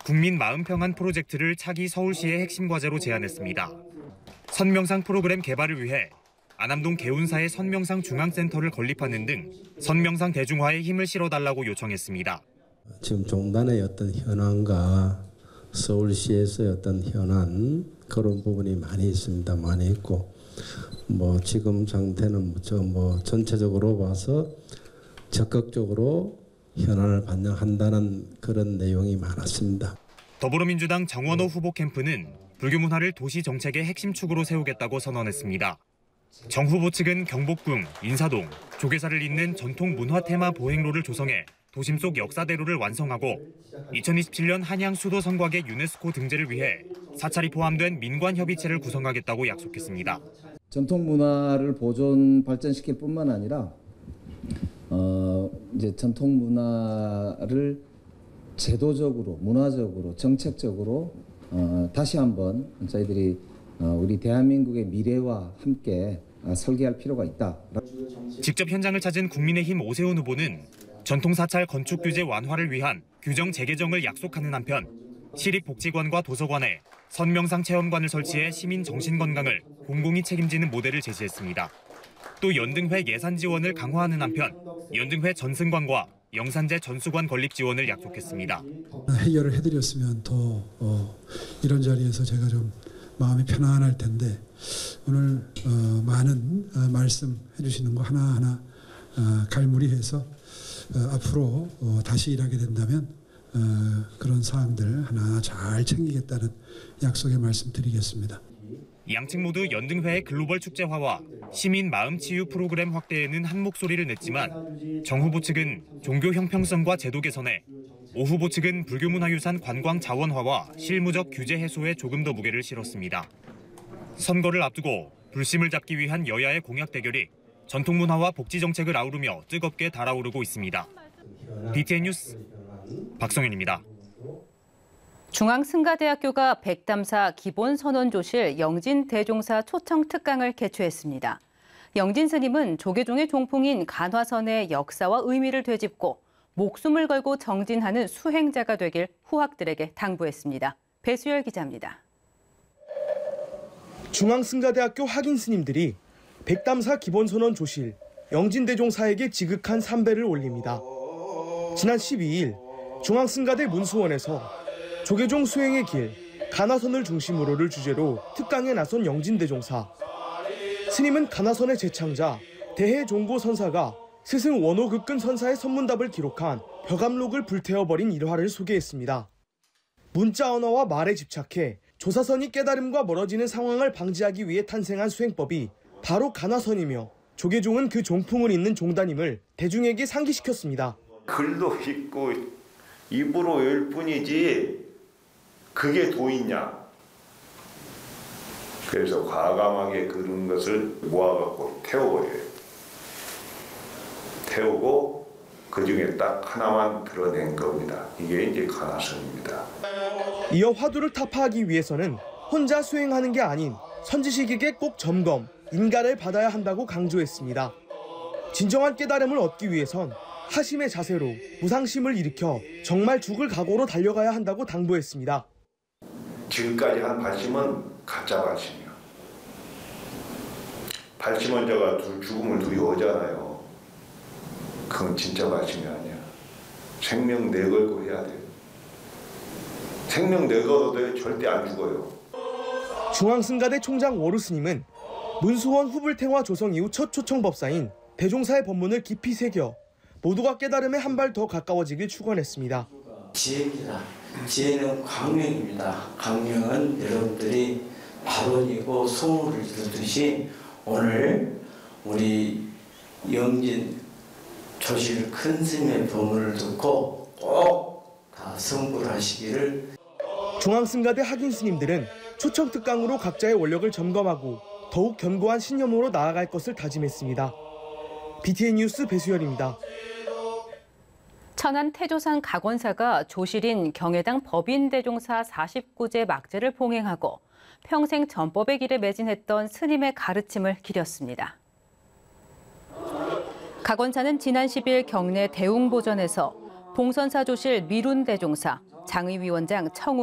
국민 마음평안 프로젝트를 차기 서울시의 핵심 과제로 제안했습니다. 선명상 프로그램 개발을 위해 안암동 개운사의 선명상 중앙센터를 건립하는 등 선명상 대중화에 힘을 실어달라고 요청했습니다. 지금 종단의 어떤 현안과 서울시에서의 어떤 현안 그런 부분이 많이 있습니다. 많이 있고 지금 상태는 전체적으로 봐서 적극적으로 현안을 반영한다는 그런 내용이 많았습니다. 더불어민주당 정원호 후보 캠프는 불교 문화를 도시 정책의 핵심 축으로 세우겠다고 선언했습니다. 정 후보 측은 경복궁, 인사동, 조계사를 잇는 전통 문화 테마 보행로를 조성해 도심 속 역사대로를 완성하고 2027년 한양 수도 성곽의 유네스코 등재를 위해 사찰이 포함된 민관협의체를 구성하겠다고 약속했습니다. 전통 문화를 보존 발전시킬 뿐만 아니라 이제 전통 문화를 제도적으로, 문화적으로, 정책적으로 다시 한번 저희들이 우리 대한민국의 미래와 함께 설계할 필요가 있다. 직접 현장을 찾은 국민의힘 오세훈 후보는 전통사찰 건축 규제 완화를 위한 규정 재개정을 약속하는 한편 시립복지관과 도서관에 선명상 체험관을 설치해 시민 정신건강을 공공이 책임지는 모델을 제시했습니다. 또 연등회 예산 지원을 강화하는 한편 연등회 전승관과 영산제 전수관 건립 지원을 약속했습니다. 해결을 해드렸으면 더 이런 자리에서 제가 좀 마음이 편안할 텐데 오늘 많은 말씀해 주시는 거 하나하나 갈무리해서 앞으로 다시 일하게 된다면 그런 사항들 하나 잘 챙기겠다는 약속의 말씀드리겠습니다. 양측 모두 연등회의 글로벌 축제화와 시민 마음 치유 프로그램 확대에는 한 목소리를 냈지만 정 후보 측은 종교 형평성과 제도 개선에, 오 후보 측은 불교문화유산 관광 자원화와 실무적 규제 해소에 조금 더 무게를 실었습니다. 선거를 앞두고 불심을 잡기 위한 여야의 공약 대결이 전통문화와 복지정책을 아우르며 뜨겁게 달아오르고 있습니다. BTN 뉴스 박성현입니다. 중앙승가대학교가 백담사 기본선언조실 영진대종사 초청특강을 개최했습니다. 영진 스님은 조계종의 종풍인 간화선의 역사와 의미를 되짚고 목숨을 걸고 정진하는 수행자가 되길 후학들에게 당부했습니다. 배수열 기자입니다. 중앙승가대학교 학인 스님들이 백담사 기본선언 조실 영진대종사에게 지극한 삼배를 올립니다. 지난 12일 중앙승가대 문수원에서 조계종 수행의 길, 간화선을 중심으로를 주제로 특강에 나선 영진대종사. 스님은 간화선의 제창자, 대해종고 선사가 스승 원호극근 선사의 선문답을 기록한 벼감록을 불태워버린 일화를 소개했습니다. 문자 언어와 말에 집착해 조사선이 깨달음과 멀어지는 상황을 방지하기 위해 탄생한 수행법이 바로 간화선이며 조계종은 그 종풍을 잇는 종단임을 대중에게 상기시켰습니다. 글도 읽고 입으로 외울 뿐이지 그게 도이냐. 그래서 과감하게 그런 것을 모아갖고 태워버려요. 태우고 그중에 딱 하나만 드러낸 겁니다. 이게 이제 간화선입니다. 이어 화두를 타파하기 위해서는 혼자 수행하는 게 아닌 선지식에게 꼭 점검, 인가를 받아야 한다고 강조했습니다. 진정한 깨달음을 얻기 위해선 하심의 자세로 무상심을 일으켜 정말 죽을 각오로 달려가야 한다고 당부했습니다. 지금까지 한 발심은 가짜 발심이야. 발심원자가 죽음을 두려워하잖아요. 그건 진짜 발심이 아니야. 생명 내걸고 해야 돼요. 생명 내걸어도 절대 안 죽어요. 중앙승가대 총장 워루 스님은 문수원 후불탱화 조성 이후 첫 초청법사인 대종사의 법문을 깊이 새겨 모두가 깨달음에 한 발 더 가까워지길 축원했습니다. 지혜입니다. 지혜는 광명입니다. 광명은 여러분들이 발언이고 소문을 듣듯이 오늘 우리 영진 조실 큰 스님의 법문을 듣고 꼭 다 성불 하시기를. 중앙승가대 학인 스님들은 초청 특강으로 각자의 원력을 점검하고 더욱 견고한 신념으로 나아갈 것을 다짐했습니다. BTN 뉴스 배수열입니다. 천안 태조산 각원사가 조실인 경해당 법인대종사 49제 막제를 봉행하고 평생 전법의 길에 매진했던 스님의 가르침을 기렸습니다. 각원사는 지난 10일 경내 대웅보전에서 봉선사 조실 미룬대종사, 장의위원장 청우